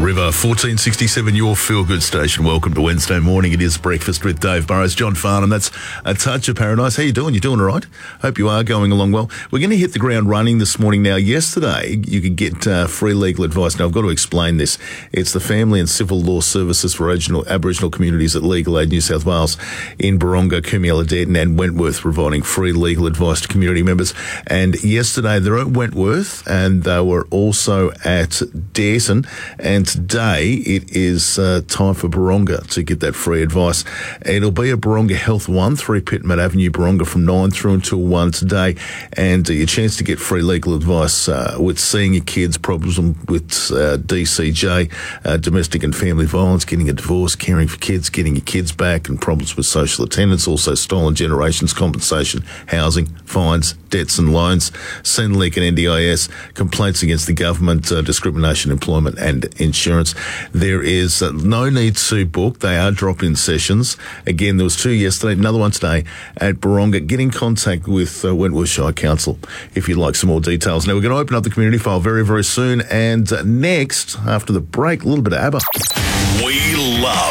River, 1467, your feel-good station. Welcome to Wednesday morning. It is Breakfast with Dave Burrows. John Farnham, that's A Touch of Paradise. How you doing? You doing all right? Hope you are going along well. We're going to hit the ground running this morning. Now, yesterday, you could get free legal advice. Now, I've got to explain this. It's the Family and Civil Law Services for Aboriginal Communities at Legal Aid New South Wales in Boronga, Coomiela, Denton and Wentworth, providing free legal advice to community members. And yesterday, they're at Wentworth and they were also at Dayton. And today, it is time for Boronga to get that free advice. It'll be at Boronga Health 1, 3 Pittman Avenue, Boronga, from 9 through until 1 today. And your chance to get free legal advice with seeing your kids, problems with DCJ, domestic and family violence, getting a divorce, caring for kids, getting your kids back, and problems with social attendance, also stolen generations, compensation, housing, fines, debts and loans, SENLEC and NDIS, complaints against the government, discrimination, employment and insurance. There is no need to book. They are drop-in sessions. Again, there was 2 yesterday, another one today at Boronga. Get in contact with Wentworth Shire Council if you'd like some more details. Now, we're going to open up the community file very, very soon. And next, after the break, a little bit of ABBA. We love